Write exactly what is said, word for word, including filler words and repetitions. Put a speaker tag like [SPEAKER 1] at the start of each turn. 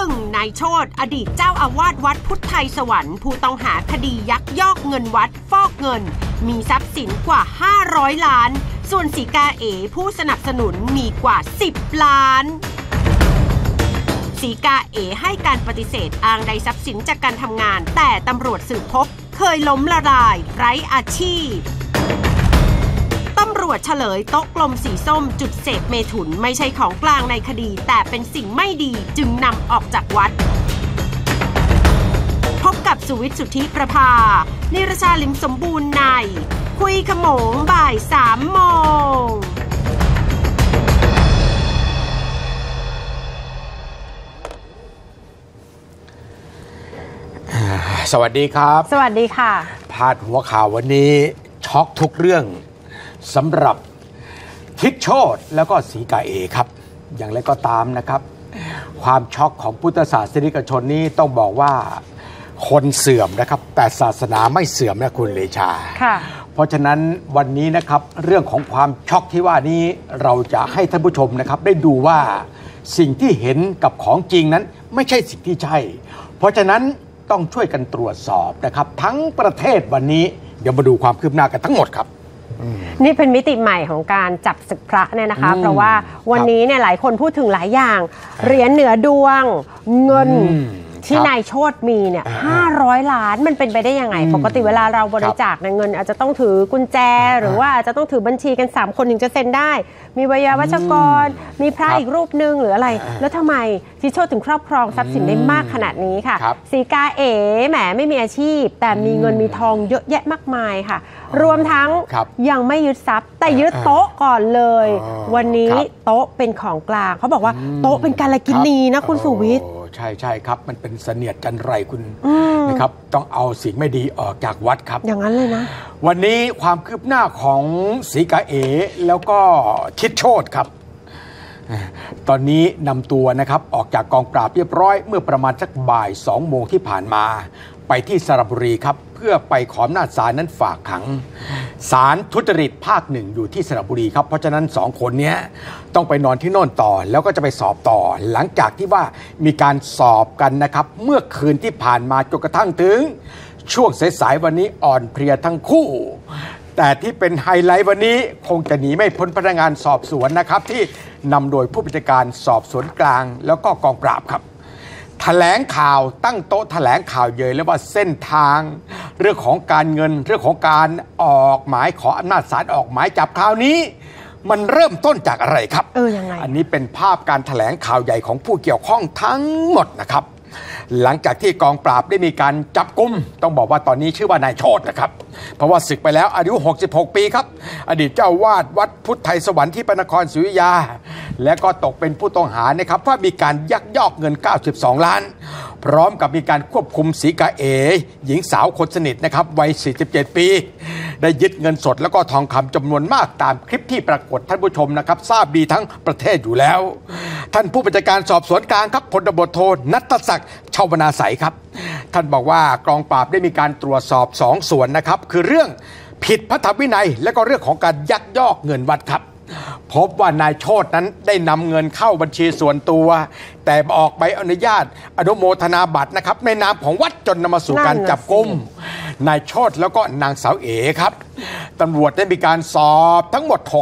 [SPEAKER 1] หนึ่งนายโชติอดีตเจ้าอาวาสวัดพุทธไทยสวรรค์ผู้ต้องหาคดียักยอกเงินวัดฟอกเงินมีทรัพย์สินกว่าห้าร้อยล้านส่วนสีกาเอ๋ผู้สนับสนุนมีกว่าสิบล้านสีกาเอ๋ให้การปฏิเสธอ้างได้ทรัพย์สินจากการทำงานแต่ตำรวจสืบพบเคยล้มละลายไร้อาชีพตำรวจเฉลยโต๊ะกลมสีส้มจุดเสพเมถุนไม่ใช่ของกลางในคดีแต่เป็นสิ่งไม่ดีจึงนำออกจากวัดพบกับสุวิทย์สุทธิประภานิรชาลิมสมบูรณ์ในคุยขโมงบ่ายสามโมง
[SPEAKER 2] สวัสดีครับ
[SPEAKER 1] สวัสดีค่ะ
[SPEAKER 2] พาดหัวข่าววันนี้ช็อกทุกเรื่องสำหรับทิศโชติแล้วก็สีกาเอครับอย่างไรก็ตามนะครับความช็อกของพุทธศาสนิกชนนี้ต้องบอกว่าคนเสื่อมนะครับแต่ศาสนาไม่เสื่อมนะคุณเลชา
[SPEAKER 1] ค่ะ
[SPEAKER 2] เพราะฉะนั้นวันนี้นะครับเรื่องของความช็อกที่ว่านี้เราจะให้ท่านผู้ชมนะครับได้ดูว่าสิ่งที่เห็นกับของจริงนั้นไม่ใช่สิ่งที่ใช่เพราะฉะนั้นต้องช่วยกันตรวจสอบนะครับทั้งประเทศวันนี้เดี๋ยวมาดูความคืบหน้ากันทั้งหมดครับ
[SPEAKER 1] นี่เป็นมิติใหม่ของการจับศึกพระเนี่ยนะคะเพราะว่าวันนี้เนี่ยหลายคนพูดถึงหลายอย่างเหรียญเหนือดวงเงินที่นายโชติมีเนี่ยห้าร้อยล้านมันเป็นไปได้ยังไงปกติเวลาเราบริจาคเงินอาจจะต้องถือกุญแจหรือว่าอาจจะต้องถือบัญชีกันสามคนถึงจะเซ็นได้มีวิทยาวัชกรมีพระอีกรูปนึงหรืออะไรแล้วทำไมที่โชติถึงครอบครองทรัพย์สินได้มากขนาดนี้ค่ะสีกาเอ๋แหมไม่มีอาชีพแต่มีเงินมีทองเยอะแยะมากมายค่ะรวมทั้งยังไม่ยึดทรัพย์แต่ยึดโต๊ะก่อนเลยวันนี้โต๊ะเป็นของกลางเขาบอกว่าโต๊ะเป็นกาลกิณีนะคุณสุวิทย์
[SPEAKER 2] ใช่ใช่ครับมันเป็นเสนียดจันไรคุณนะครับต้องเอาสิ่งไม่ดีออกจากวัดครับ
[SPEAKER 1] อย่างนั้นเลยนะ
[SPEAKER 2] วันนี้ความคืบหน้าของสีกาเอ๋แล้วก็ทิศโชติครับตอนนี้นำตัวนะครับออกจากกองปราบเรียบร้อยเมื่อประมาณสักบ่ายสองโมงที่ผ่านมาไปที่สระบุรีครับเพื่อไปขออำนาจศาลนั้นฝากขังศาลทุจริตภาคหนึ่งอยู่ที่สระบุรีครับเพราะฉะนั้นสองคนนี้ต้องไปนอนที่โน่นต่อแล้วก็จะไปสอบต่อหลังจากที่ว่ามีการสอบกันนะครับเมื่อคืนที่ผ่านมาจนกระทั่งถึงช่วงสายๆวันนี้อ่อนเพลียทั้งคู่แต่ที่เป็นไฮไลท์วันนี้คงจะหนีไม่พ้นพนักงานสอบสวนนะครับที่นำโดยผู้บัญชาการสอบสวนกลางแล้วก็กองปราบครับแถลงข่าวตั้งโต๊ะแถลงข่าวเยอะเลยว่าเส้นทางเรื่องของการเงินเรื่องของการออกหมายขออำนาจศาลออกหมายจับคราวนี้มันเริ่มต้นจากอะไรครับ
[SPEAKER 1] เออยังไง
[SPEAKER 2] อันนี้เป็นภาพการแถลงข่าวใหญ่ของผู้เกี่ยวข้องทั้งหมดนะครับหลังจากที่กองปราบได้มีการจับกุมต้องบอกว่าตอนนี้ชื่อว่านายโชตินะครับเพราะว่าศึกไปแล้วอายุหกสิบหกปีครับอดีตเจ้าวาดวัดพุทธไทยสวรรค์ที่พระนครศรีอยุธยาและก็ตกเป็นผู้ต้องหานะครับว่ามีการยักยอกเงินเก้าสิบสองล้านพร้อมกับมีการควบคุมสีกาเอ๋หญิงสาวคนสนิทนะครับวัยสี่สิบเจ็ดปีได้ยึดเงินสดแล้วก็ทองคำจำนวนมากตามคลิปที่ปรากฏท่านผู้ชมนะครับทราบดีทั้งประเทศอยู่แล้วท่านผู้บัญชาการสอบสวนกลางครับพลตบโทณัฐศักดิ์ชาวนาใสครับท่านบอกว่ากองปราบได้มีการตรวจสอบสองส่วนนะครับคือเรื่องผิดพระธรรมวินัยและก็เรื่องของการยักยอกเงินวัดครับพบว่านายโชตินั้นได้นำเงินเข้าบัญชีส่วนตัวแต่ออกใบอนุญาตอนุโมทนาบัตรนะครับในนามของวัดจนนำมาสู่การจับกุมนายโชติแล้วก็นางสาวเอ๋ครับตำรวจได้มีการสอบทั้งหมดหก